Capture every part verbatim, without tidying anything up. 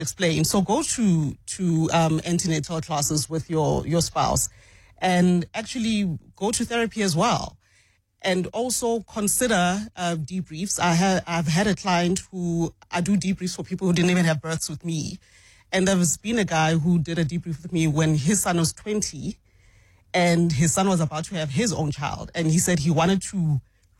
explain. So go to to um, antenatal classes with your your spouse, and actually go to therapy as well. And also consider uh, debriefs. I have I've had a client who I do debriefs for people who didn't even have births with me, and there's been a guy who did a debrief with me when his son was twenty, and his son was about to have his own child, and he said he wanted to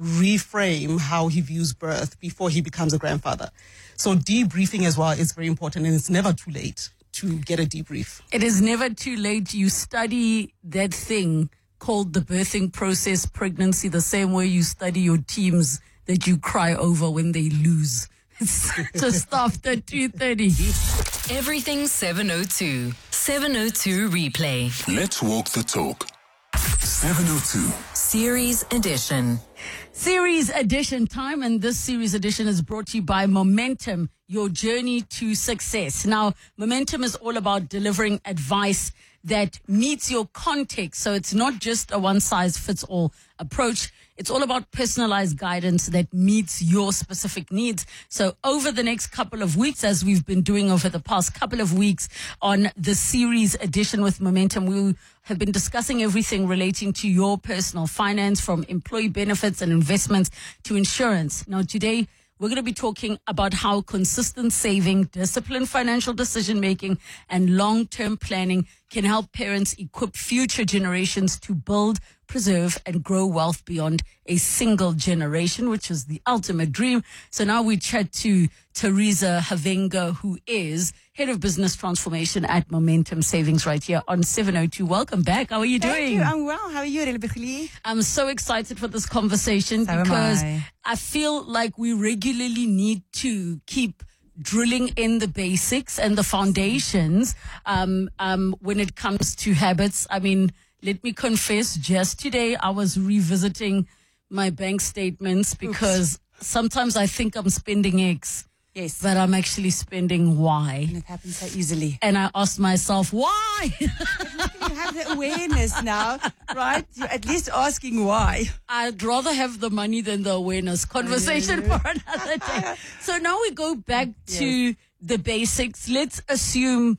reframe how he views birth before he becomes a grandfather. So debriefing as well is very important, and it's never too late to get a debrief. It is never too late. You study that thing called the birthing process, pregnancy, the same way you study your teams that you cry over when they lose. It's just after two thirty. Everything seven oh two. seven oh two Replay. Let's walk the talk. seven oh two. Series Edition. Series Edition time, and this Series Edition is brought to you by Momentum, your journey to success. Now, Momentum is all about delivering advice that meets your context. So it's not just a one-size-fits-all approach. It's all about personalized guidance that meets your specific needs. So over the next couple of weeks, as we've been doing over the past couple of weeks on the Series Edition with Momentum, we have been discussing everything relating to your personal finance, from employee benefits and investments to insurance. Now, today, we're going to be talking about how consistent saving, disciplined financial decision-making, and long-term planning can help parents equip future generations to build, preserve, and grow wealth beyond a single generation, which is the ultimate dream. So now we chat to Teresa Havenga, who is Head of Business Transformation at Momentum Savings, right here on seven oh two. Welcome back. How are you Thank doing? You. I'm well. How are you, Relebegli? I'm so excited for this conversation So because I. I feel like we regularly need to keep drilling in the basics and the foundations um, um, when it comes to habits. I mean, let me confess, just today I was revisiting my bank statements because Oops. sometimes I think I'm spending X. Yes. But I'm actually spending Y. And it happens so easily. And I asked myself, why? You have the awareness now, right? You're at least asking why. I'd rather have the money than the awareness. Conversation for another day. So now we go back to yes. the basics. Let's assume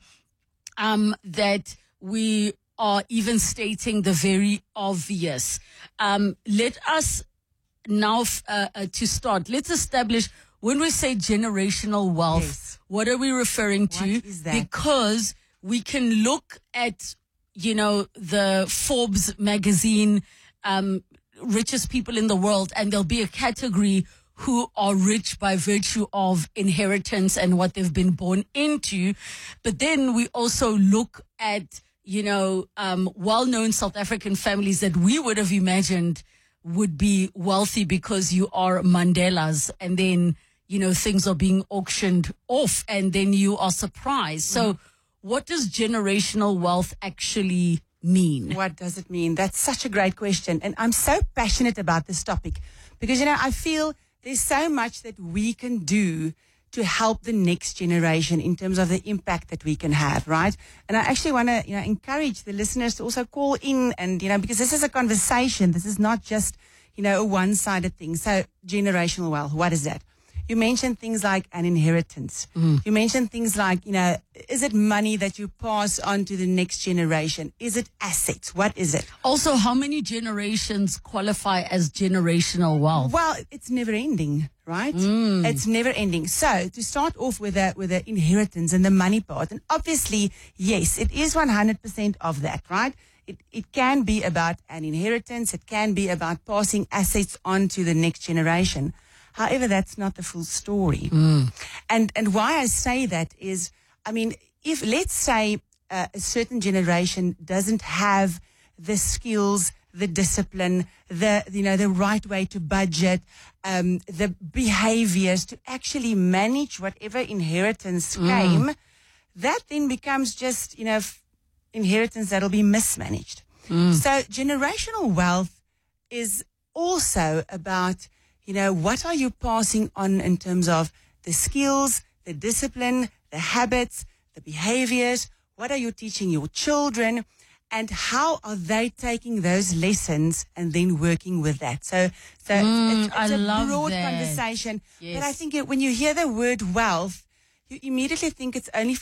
um, that we are even stating the very obvious. Um, let us now, uh, uh, to start, let's establish, when we say generational wealth, yes. what are we referring to? What is that? Because we can look at, you know, the Forbes magazine, um, richest people in the world, and there'll be a category who are rich by virtue of inheritance and what they've been born into. But then we also look at, you know, um, well-known South African families that we would have imagined would be wealthy because you are Mandela's, and then, you know, things are being auctioned off and then you are surprised. So what does generational wealth actually mean? What does it mean? That's such a great question. And I'm so passionate about this topic because, you know, I feel there's so much that we can do to help the next generation in terms of the impact that we can have, right? And I actually want to, you know, encourage the listeners to also call in and, you know, because this is a conversation. This is not just, you know, a one-sided thing. So generational wealth, what is that? You mentioned things like an inheritance. Mm. You mentioned things like, you know, is it money that you pass on to the next generation? Is it assets? What is it? Also, how many generations qualify as generational wealth? Well, it's never ending, right? Mm. It's never ending. So to start off with a, with the inheritance and the money part, and obviously, yes, it is one hundred percent of that, right? It, it can be about an inheritance. It can be about passing assets on to the next generation. However, that's not the full story. Mm. And and why I say that is, I mean, if let's say uh, a certain generation doesn't have the skills, the discipline, the you know the right way to budget, um, the behaviors to actually manage whatever inheritance Mm. came, that then becomes just you know f- inheritance that'll be mismanaged. Mm. So generational wealth is also about, you know, what are you passing on in terms of the skills, the discipline, the habits, the behaviors? What are you teaching your children? And how are they taking those lessons and then working with that? So, so Mm, it's, it's, it's I a love broad that. conversation. Yes. But I think it, when you hear the word wealth, you immediately think it's only